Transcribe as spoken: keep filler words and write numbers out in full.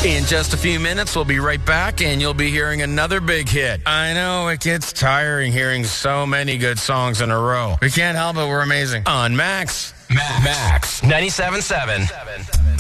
In just a few minutes, we'll be right back, and you'll be hearing another big hit. I know, it gets tiring hearing so many good songs in a row. We can't help it, we're amazing. On Max. Max. Max. ninety-seven point seven.